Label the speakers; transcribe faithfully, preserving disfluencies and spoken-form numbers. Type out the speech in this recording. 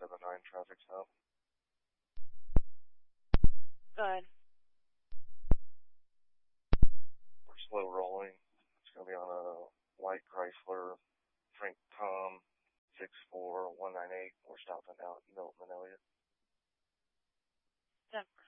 Speaker 1: seven nine traffic stop.
Speaker 2: Go ahead.
Speaker 1: We're slow rolling. It's going to be on a white Chrysler Frank Tom six four one nine eight. We're stopping out Milton and Elliott.
Speaker 2: ten